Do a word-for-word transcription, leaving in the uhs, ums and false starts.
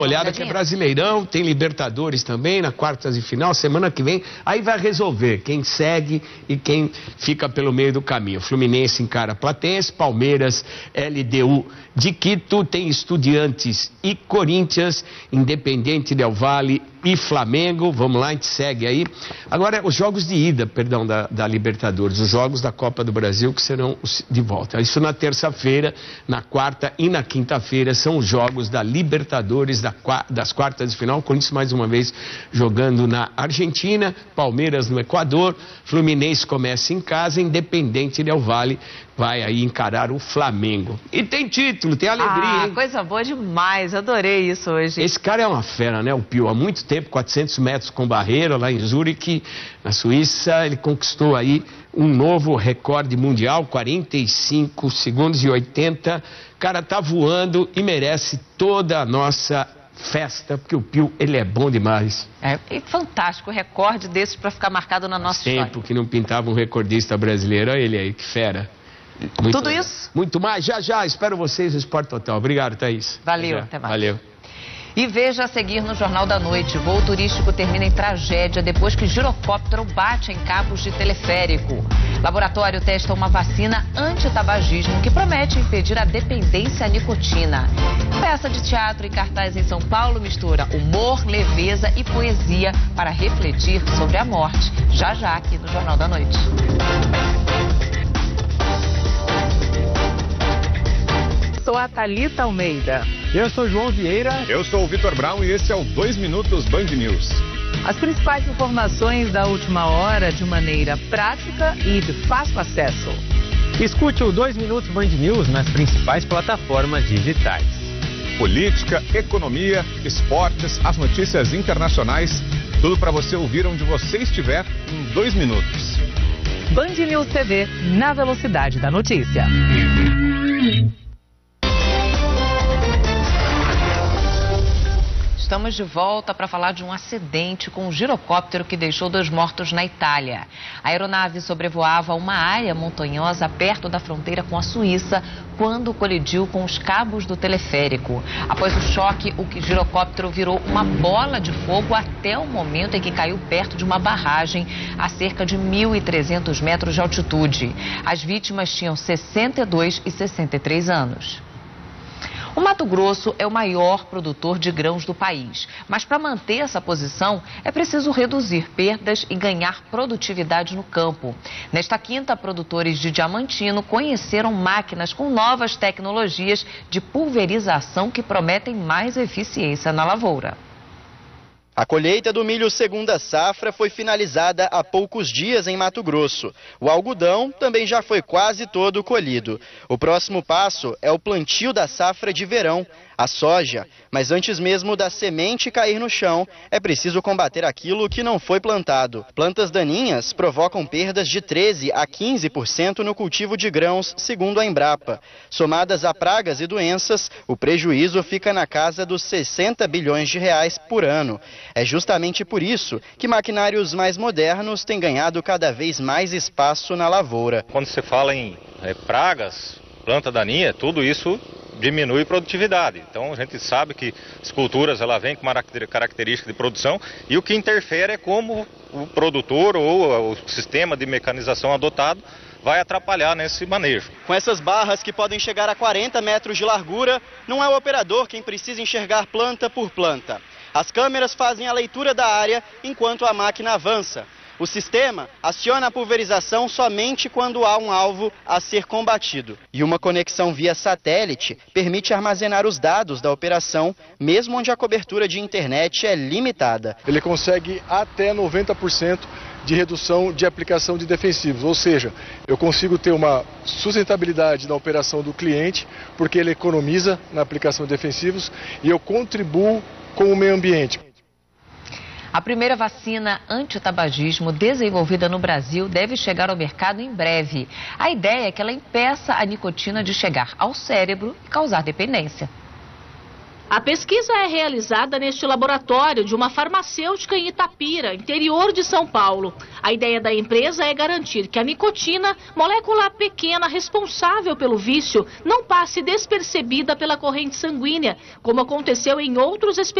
Olhada que é Brasileirão, tem Libertadores também, na quartas de final, semana que vem, aí vai resolver quem segue e quem fica pelo meio do caminho. Fluminense encara Platense, Palmeiras, L D U de Quito, tem Estudiantes e Corinthians, Independente Del Valle e Flamengo, vamos lá, a gente segue aí. Agora, os jogos de ida, perdão, da, da Libertadores, os jogos da Copa do Brasil que serão de volta. Isso na terça-feira, na quarta e na quinta-feira são os jogos da Libertadores da, das quartas de final. O Corinthians mais uma vez jogando na Argentina, Palmeiras no Equador, Fluminense começa em casa, Independente Del Valle vai aí encarar o Flamengo. E tem título, tem alegria, ah, hein? Coisa boa demais, adorei isso hoje. Esse cara é uma fera, né, o Pio? Há muito tempo, quatrocentos metros com barreira, lá em Zurique, na Suíça, ele conquistou aí um novo recorde mundial, quarenta e cinco segundos e oitenta. O cara tá voando e merece toda a nossa festa, porque o Pio, ele é bom demais. É, é fantástico, recorde desses para ficar marcado na nossa história. Tempo que não pintava um recordista brasileiro, olha ele aí, que fera. Muito Tudo legal. isso? Muito mais, já já, espero vocês no Esporte Total. Obrigado, Thaís. Valeu, até, até mais. Valeu. E veja a seguir no Jornal da Noite, voo turístico termina em tragédia depois que girocóptero bate em cabos de teleférico. Laboratório testa uma vacina anti-tabagismo que promete impedir a dependência à nicotina. Peça de teatro e cartaz em São Paulo mistura humor, leveza e poesia para refletir sobre a morte. Já já aqui no Jornal da Noite. Sou a Thalita Almeida. Eu sou João Vieira. Eu sou o Vitor Brown e esse é o dois Minutos Band News. As principais informações da última hora de maneira prática e de fácil acesso. Escute o dois Minutos Band News nas principais plataformas digitais. Política, economia, esportes, as notícias internacionais, tudo para você ouvir onde você estiver em dois minutos. Band News T V, na velocidade da notícia. Estamos de volta para falar de um acidente com um girocóptero que deixou dois mortos na Itália. A aeronave sobrevoava uma área montanhosa perto da fronteira com a Suíça quando colidiu com os cabos do teleférico. Após o choque, o girocóptero virou uma bola de fogo até o momento em que caiu perto de uma barragem a cerca de mil e trezentos metros de altitude. As vítimas tinham sessenta e dois e sessenta e três anos. O Mato Grosso é o maior produtor de grãos do país, mas para manter essa posição é preciso reduzir perdas e ganhar produtividade no campo. Nesta quinta, produtores de Diamantino conheceram máquinas com novas tecnologias de pulverização que prometem mais eficiência na lavoura. A colheita do milho segunda safra foi finalizada há poucos dias em Mato Grosso. O algodão também já foi quase todo colhido. O próximo passo é o plantio da safra de verão, a soja. Mas antes mesmo da semente cair no chão, é preciso combater aquilo que não foi plantado. Plantas daninhas provocam perdas de treze a quinze por cento no cultivo de grãos, segundo a Embrapa. Somadas a pragas e doenças, o prejuízo fica na casa dos sessenta bilhões de reais por ano. É justamente por isso que maquinários mais modernos têm ganhado cada vez mais espaço na lavoura. Quando se fala em é, pragas, planta daninha, tudo isso diminui produtividade. Então a gente sabe que as culturas ela vem com uma característica de produção e o que interfere é como o produtor ou o sistema de mecanização adotado vai atrapalhar nesse manejo. Com essas barras que podem chegar a quarenta metros de largura, não é o operador quem precisa enxergar planta por planta. As câmeras fazem a leitura da área enquanto a máquina avança. O sistema aciona a pulverização somente quando há um alvo a ser combatido. E uma conexão via satélite permite armazenar os dados da operação, mesmo onde a cobertura de internet é limitada. Ele consegue até noventa por cento de redução de aplicação de defensivos, ou seja, eu consigo ter uma sustentabilidade na operação do cliente, porque ele economiza na aplicação de defensivos e eu contribuo com o meio ambiente. A primeira vacina anti-tabagismo desenvolvida no Brasil deve chegar ao mercado em breve. A ideia é que ela impeça a nicotina de chegar ao cérebro e causar dependência. A pesquisa é realizada neste laboratório de uma farmacêutica em Itapira, interior de São Paulo. A ideia da empresa é garantir que a nicotina, molécula pequena responsável pelo vício, não passe despercebida pela corrente sanguínea, como aconteceu em outros experimentos.